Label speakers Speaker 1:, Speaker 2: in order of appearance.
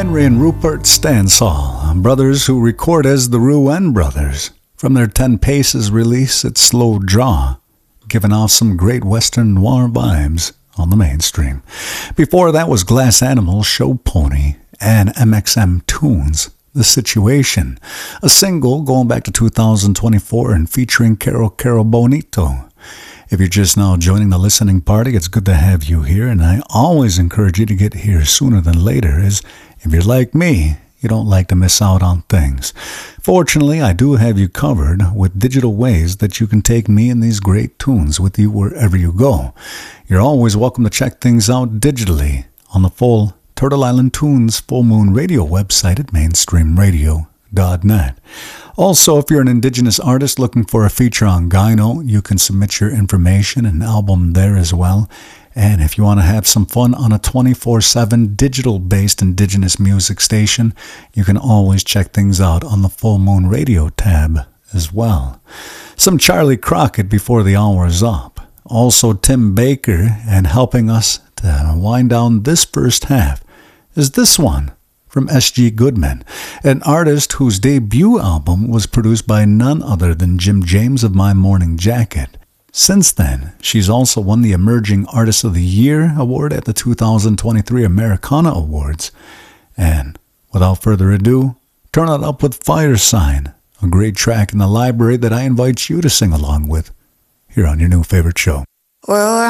Speaker 1: Henry and Rupert Stansall, brothers who record as the Rouen Brothers, from their 10 Paces release at Slow Jaw, giving off some great Western noir vibes on the mainstream. Before that was Glass Animal, Show Pony, and MXM Tunes, The Situation, a single going back to 2024 and featuring Caro Bonito. If you're just now joining the listening party, it's good to have you here, and I always encourage you to get here sooner than later, as if you're like me, you don't like to miss out on things. Fortunately, I do have you covered with digital ways that you can take me and these great tunes with you wherever you go. You're always welcome to check things out digitally on the full Turtle Island Tunes Full Moon Radio website at mainstreamradio.net. Also, if you're an indigenous artist looking for a feature on Gyno, you can submit your information and album there as well. And if you want to have some fun on a 24/7 digital-based indigenous music station, you can always check things out on the Full Moon Radio tab as well. Some Charlie Crockett before the hour is up. Also Tim Baker, and helping us to wind down this first half is this one from S.G. Goodman, an artist whose debut album was produced by none other than Jim James of My Morning Jacket. Since then, she's also won the Emerging Artist of the Year award at the 2023 Americana Awards. And without further ado, turn it up with Fire Sign, a great track in the library that I invite you to sing along with here on your new favorite show.
Speaker 2: Well,